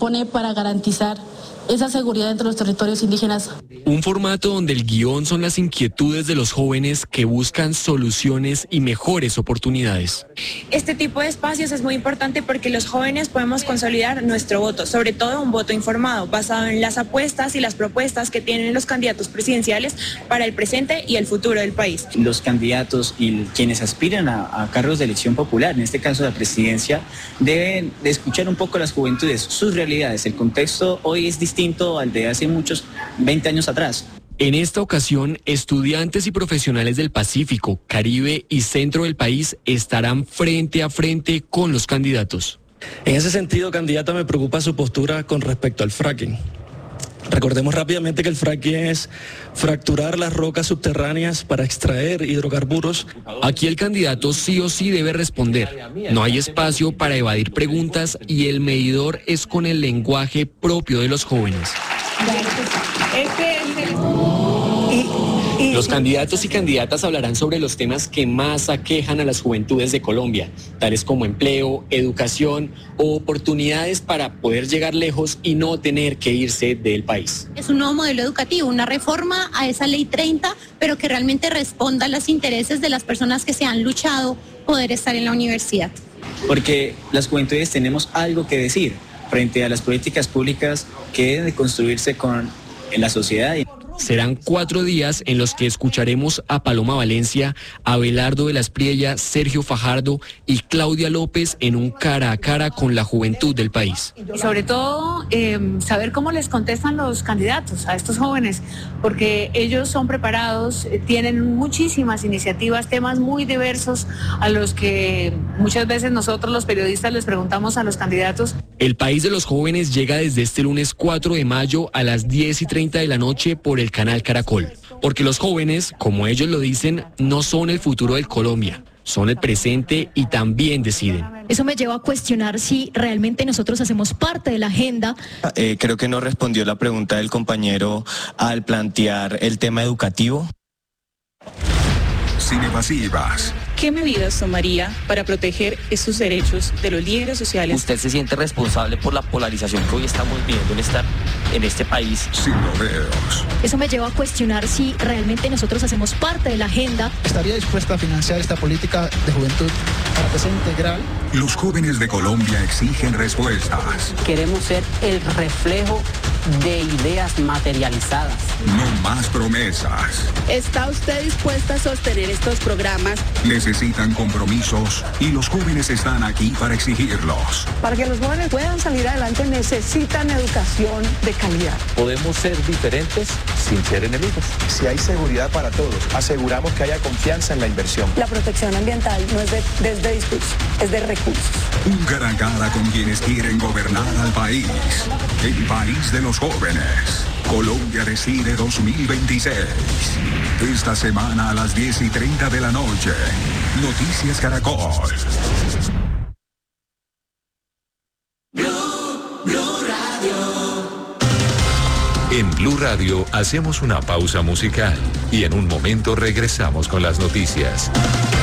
propone para garantizar esa seguridad entre los territorios indígenas. Un formato donde el guión son las inquietudes de los jóvenes que buscan soluciones y mejores oportunidades. Este tipo de espacios es muy importante porque los jóvenes podemos consolidar nuestro voto, sobre todo un voto informado, basado en las apuestas y las propuestas que tienen los candidatos presidenciales para el presente y el futuro del país. Los candidatos y quienes aspiran a cargos de elección popular, en este caso la presidencia, deben de escuchar un poco las juventudes, sus realidades. El contexto hoy es distinto al de hace muchos 20 años atrás. En esta ocasión, estudiantes y profesionales del Pacífico, Caribe y centro del país estarán frente a frente con los candidatos. En ese sentido, candidata, me preocupa su postura con respecto al fracking. Recordemos rápidamente que el fracking es fracturar las rocas subterráneas para extraer hidrocarburos. Aquí el candidato sí o sí debe responder. No hay espacio para evadir preguntas y el medidor es con el lenguaje propio de los jóvenes. Los candidatos y candidatas hablarán sobre los temas que más aquejan a las juventudes de Colombia, tales como empleo, educación o oportunidades para poder llegar lejos y no tener que irse del país. Es un nuevo modelo educativo, una reforma a esa ley 30, pero que realmente responda a los intereses de las personas que se han luchado poder estar en la universidad. Porque las juventudes tenemos algo que decir frente a las políticas públicas que deben de construirse en la sociedad. Serán 4 días en los que escucharemos a Paloma Valencia, Abelardo de la Espriella, Sergio Fajardo y Claudia López en un cara a cara con la juventud del país. Y sobre todo, saber cómo les contestan los candidatos a estos jóvenes, porque ellos son preparados, tienen muchísimas iniciativas, temas muy diversos a los que muchas veces nosotros los periodistas les preguntamos a los candidatos. El País de los Jóvenes llega desde este lunes 4 de mayo a las 10:30 de la noche por el canal Caracol. Porque los jóvenes, como ellos lo dicen, no son el futuro de Colombia, son el presente y también deciden. Eso me lleva a cuestionar si realmente nosotros hacemos parte de la agenda. Creo que no respondió la pregunta del compañero al plantear el tema educativo. Cinevasivas. ¿Qué medidas tomaría para proteger esos derechos de los líderes sociales? ¿Usted se siente responsable por la polarización que hoy estamos viviendo en este país? Sin rodeos. Eso me lleva a cuestionar si realmente nosotros hacemos parte de la agenda. ¿Estaría dispuesta a financiar esta política de juventud para que sea integral? Los jóvenes de Colombia exigen respuestas. Queremos ser el reflejo de ideas materializadas. No más promesas. ¿Está usted dispuesta a sostener estos programas? Necesitan compromisos y los jóvenes están aquí para exigirlos. Para que los jóvenes puedan salir adelante necesitan educación de calidad. Podemos ser diferentes sin ser enemigos. Si hay seguridad para todos, aseguramos que haya confianza en la inversión. La protección ambiental no es de discurso, es de recursos. Un cara a cara con quienes quieren gobernar al país. El país de los jóvenes. Colombia Decide 2026. Esta semana a las 10:30 de la noche. Noticias Caracol. Blue Radio. En Blue Radio hacemos una pausa musical y en un momento regresamos con las noticias.